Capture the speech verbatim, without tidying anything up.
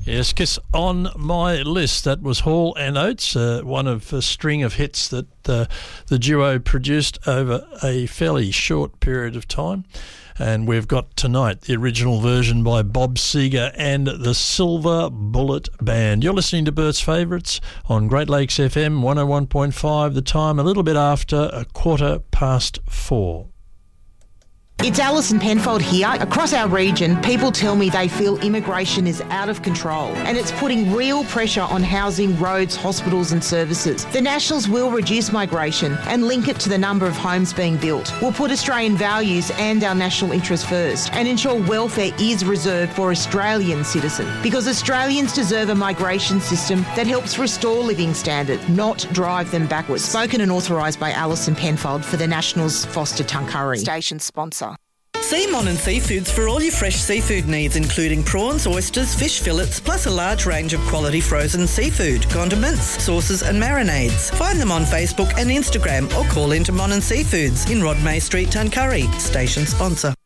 Yes, Kiss on my list. That was Hall and Oates, uh, one of a string of hits that uh, the duo produced over a fairly short period of time. And we've got tonight the original version by Bob Seger and the Silver Bullet Band. You're listening to Bert's Favourites on Great Lakes F M one oh one point five. The time a little bit after a quarter past four. It's Alison Penfold here. Across our region, people tell me they feel immigration is out of control and it's putting real pressure on housing, roads, hospitals and services. The Nationals will reduce migration and link it to the number of homes being built. We'll put Australian values and our national interests first and ensure welfare is reserved for Australian citizens, because Australians deserve a migration system that helps restore living standards, not drive them backwards. Spoken and authorised by Alison Penfold for the Nationals Foster Tuncurry. Station sponsor. See Monin Seafoods for all your fresh seafood needs, including prawns, oysters, fish fillets, plus a large range of quality frozen seafood, condiments, sauces and marinades. Find them on Facebook and Instagram or call into Monin Seafoods in Rodmay Street, Tuncurry. Station sponsor.